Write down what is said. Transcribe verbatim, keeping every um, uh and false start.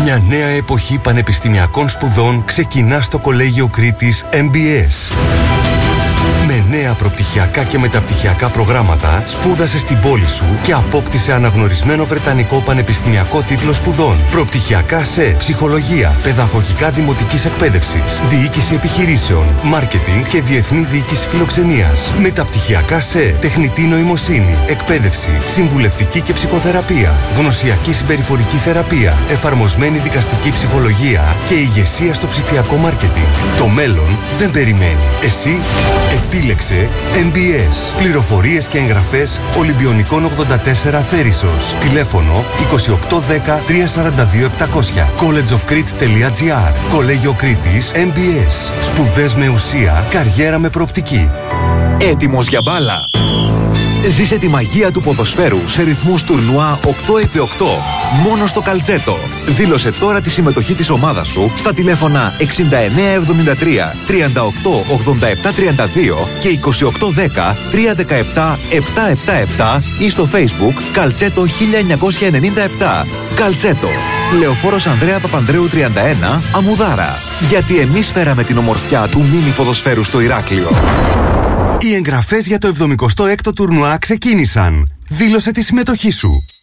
Μια νέα εποχή πανεπιστημιακών σπουδών ξεκινά στο Κολέγιο Κρήτης εμ μπι ες. Με νέα προπτυχιακά και μεταπτυχιακά προγράμματα, σπούδασε στην πόλη σου και απόκτησε αναγνωρισμένο βρετανικό πανεπιστημιακό τίτλο σπουδών. Προπτυχιακά σε ψυχολογία, παιδαγωγικά δημοτικής εκπαίδευσης, διοίκηση επιχειρήσεων, μάρκετινγκ και διεθνή διοίκηση φιλοξενίας. Μεταπτυχιακά σε τεχνητή νοημοσύνη, εκπαίδευση, συμβουλευτική και ψυχοθεραπεία, γνωσιακή συμπεριφορική θεραπεία, εφαρμοσμένη δικαστική ψυχολογία και ηγεσία στο ψηφιακό μάρκετινγκ. Το μέλλον δεν περιμένει. Εσύ επίλεξε εμ μπι ες. Πληροφορίες και εγγραφές Ολυμπιονικών ογδόντα τέσσερα Θέρισσος. Τηλέφωνο είκοσι οκτώ δέκα τριακόσια σαράντα δύο επτακόσια. κόλετζ οφ κρήτη τελεία τζι άρ. Κολέγιο Κρήτης εμ μπι ες. Σπουδές με ουσία, καριέρα με προοπτική. Έτοιμος για μπάλα? Ζήσε τη μαγεία του ποδοσφαίρου σε ρυθμούς τουρνουά οκτώ επί οκτώ. Μόνο στο Καλτσέτο. Δήλωσε τώρα τη συμμετοχή της ομάδας σου στα τηλέφωνα εξήντα εννέα εβδομήντα τρία τριάντα οκτώ ογδόντα επτά τριάντα δύο και είκοσι οκτώ δέκα τριακόσια δεκαεπτά επτακόσια εβδομήντα επτά ή στο Facebook Καλτσέτο χίλια εννιακόσια ενενήντα επτά. Καλτσέτο. Λεωφόρος Ανδρέα Παπανδρέου τριάντα ένα, Αμουδάρα. Γιατί εμείς φέραμε την ομορφιά του μίνι ποδοσφαίρου στο Ηράκλειο. Οι εγγραφές για το εβδομηκοστό έκτο τουρνουά ξεκίνησαν. Δήλωσε τη συμμετοχή σου.